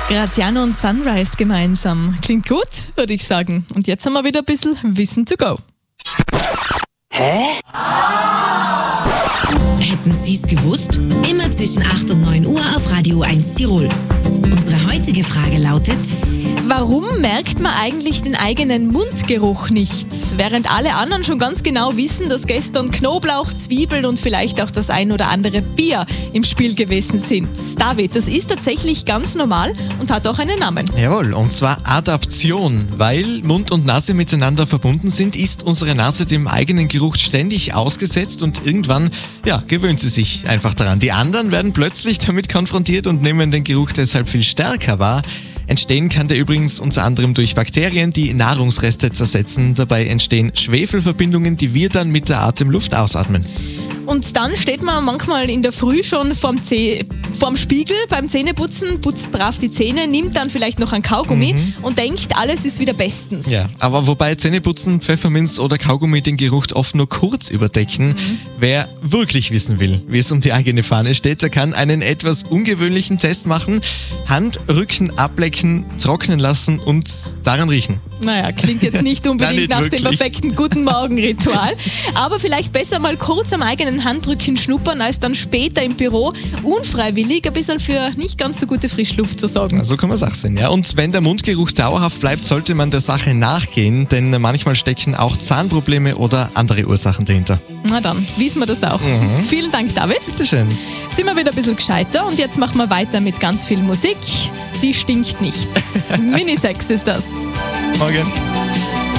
Graziano und Sunrise gemeinsam. Klingt gut, würde ich sagen. Und jetzt haben wir wieder ein bisschen Wissen to go. Hätten Sie es gewusst? Immer zwischen 8 und 9 Uhr auf Radio 1 Tirol. Unsere heutige Frage lautet: Warum merkt man eigentlich den eigenen Mundgeruch nicht? Während alle anderen schon ganz genau wissen, dass gestern Knoblauch, Zwiebeln und vielleicht auch das ein oder andere Bier im Spiel gewesen sind. David, das ist tatsächlich ganz normal und hat auch einen Namen. Jawohl, und zwar Adaption. Weil Mund und Nase miteinander verbunden sind, ist unsere Nase dem eigenen Geruch ständig ausgesetzt und irgendwann, gewöhnt sie sich einfach daran. Die anderen werden plötzlich damit konfrontiert und nehmen den Geruch deshalb viel stärker wahr. Entstehen kann der übrigens unter anderem durch Bakterien, die Nahrungsreste zersetzen. Dabei entstehen Schwefelverbindungen, die wir dann mit der Atemluft ausatmen. Und dann steht man manchmal in der Früh schon vorm Spiegel beim Zähneputzen, putzt brav die Zähne, nimmt dann vielleicht noch ein Kaugummi und denkt, alles ist wieder bestens. Ja, aber wobei Zähneputzen, Pfefferminz oder Kaugummi den Geruch oft nur kurz überdecken. Wer wirklich wissen will, wie es um die eigene Fahne steht, der kann einen etwas ungewöhnlichen Test machen. Hand, Rücken ablecken, trocknen lassen und daran riechen. Naja, klingt jetzt nicht unbedingt nach dem perfekten Guten-Morgen-Ritual. Aber vielleicht besser mal kurz am eigenen Handrücken schnuppern, als dann später im Büro unfreiwillig ein bisschen für nicht ganz so gute Frischluft zu sorgen. So kann man es auch sehen, ja. Und wenn der Mundgeruch dauerhaft bleibt, sollte man der Sache nachgehen, denn manchmal stecken auch Zahnprobleme oder andere Ursachen dahinter. Na dann, wissen wir das auch. Vielen Dank, David. Bitteschön. Sind wir wieder ein bisschen gescheiter und jetzt machen wir weiter mit ganz viel Musik. Die stinkt nichts. Minisex ist das. Morgen.